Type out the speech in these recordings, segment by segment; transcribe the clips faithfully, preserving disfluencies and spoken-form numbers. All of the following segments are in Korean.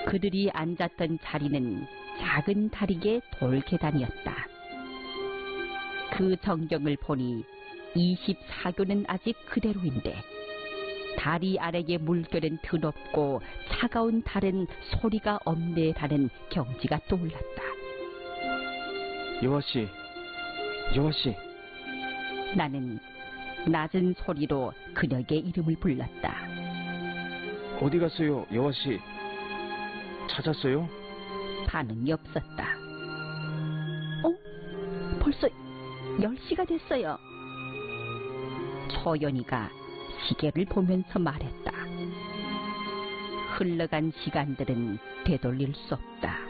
그들이 앉았던 자리는 작은 다리의 돌계단이었다. 그 전경을 보니 이십사 교는 아직 그대로인데 다리 아래의 물결은 드높고 차가운 달은 소리가 없네라는 경지가 떠올랐다. 여화씨, 여화씨. 나는 낮은 소리로 그녀의 이름을 불렀다. 어디 갔어요, 여화씨? 찾았어요? 반응이 없었다. 어? 벌써 열 시가 됐어요. 초연이가 시계를 보면서 말했다. 흘러간 시간들은 되돌릴 수 없다.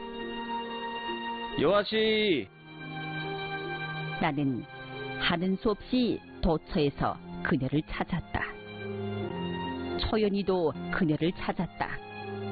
여화씨! 나는 하는 수 없이 도처에서 그녀를 찾았다. 초연이도 그녀를 찾았다.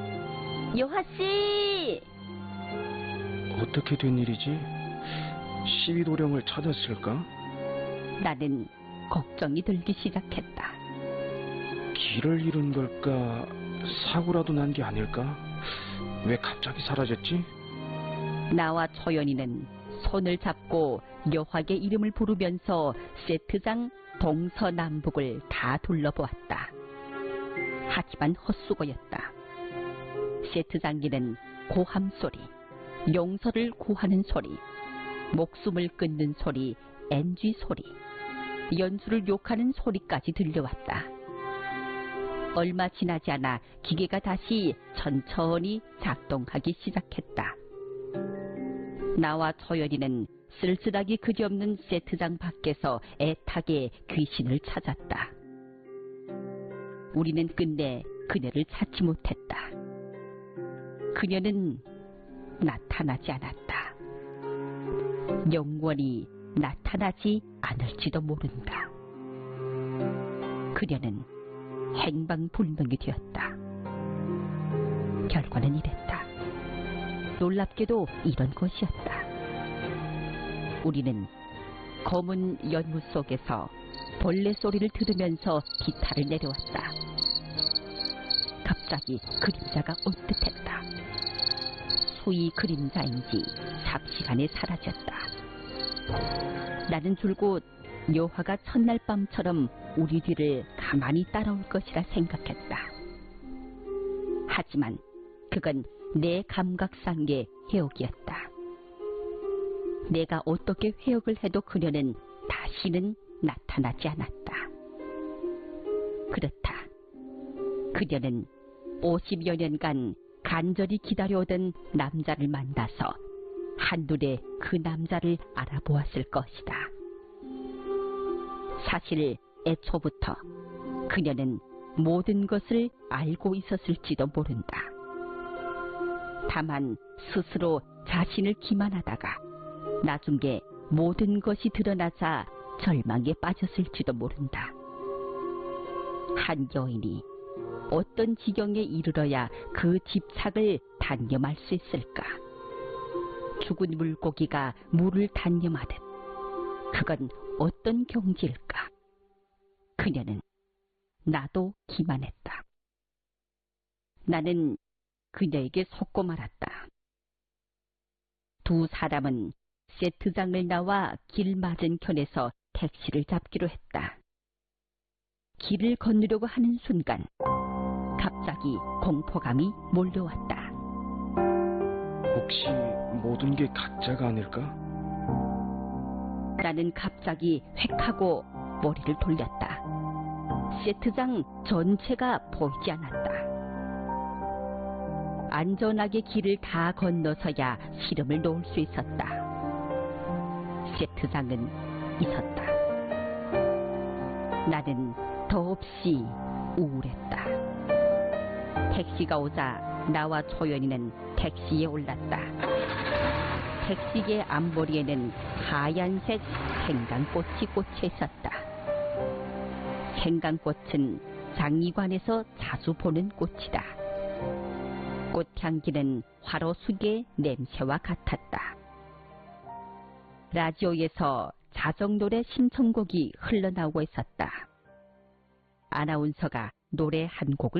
여하씨! 어떻게 된 일이지? 시위도령을 찾았을까? 나는 걱정이 들기 시작했다. 길을 잃은 걸까? 사고라도 난 게 아닐까? 왜 갑자기 사라졌지? 나와 초연이는 손을 잡고 여화의 이름을 부르면서 세트장 동서남북을 다 둘러보았다. 하지만 헛수고였다. 세트장기는 고함 소리, 용서를 구하는 소리, 목숨을 끊는 소리, 엔쥐 소리, 연수를 욕하는 소리까지 들려왔다. 얼마 지나지 않아 기계가 다시 천천히 작동하기 시작했다. 나와 초연이는 쓸쓸하기 그지없는 세트장 밖에서 애타게 귀신을 찾았다. 우리는 끝내 그녀를 찾지 못했다. 그녀는 나타나지 않았다. 영원히 나타나지 않을지도 모른다. 그녀는 행방불명이 되었다. 결과는 이랬다. 놀랍게도 이런 것이었다. 우리는 검은 연못 속에서 벌레 소리를 들으면서 기타를 내려왔다. 갑자기 그림자가 언뜻했다. 수위 그림자인지 삽시간에 사라졌다. 나는 줄곧 여화가 첫날 밤처럼 우리 뒤를 가만히 따라올 것이라 생각했다. 하지만 그건 내 감각상의 해옥이었다. 내가 어떻게 회역을 해도 그녀는 다시는 나타나지 않았다. 그렇다. 그녀는 오십여 년간 간절히 기다려오던 남자를 만나서 한눈에 그 남자를 알아보았을 것이다. 사실 애초부터 그녀는 모든 것을 알고 있었을지도 모른다. 다만 스스로 자신을 기만하다가 나중에 모든 것이 드러나자 절망에 빠졌을지도 모른다. 한 여인이 어떤 지경에 이르러야 그 집착을 단념할 수 있을까? 죽은 물고기가 물을 단념하듯 그건 어떤 경지일까? 그녀는 나도 기만했다. 나는 그녀에게 속고 말았다. 두 사람은 세트장을 나와 길 맞은편에서 택시를 잡기로 했다. 길을 건너려고 하는 순간 갑자기 공포감이 몰려왔다. 혹시 모든 게 가짜가 아닐까? 나는 갑자기 획하고 머리를 돌렸다. 세트장 전체가 보이지 않았다. 안전하게 길을 다 건너서야 시름을 놓을 수 있었다. 세트장은 있었다. 나는 더없이 우울했다. 택시가 오자 나와 초연이는 택시에 올랐다. 택시의 앞머리에는 하얀색 생강꽃이 꽂혀 있었다. 생강꽃은 장미관에서 자주 보는 꽃이다. 꽃향기는 화로숙의 냄새와 같았다. 라디오에서 자정노래 신청곡이 흘러나오고 있었다. 아나운서가 노래 한 곡을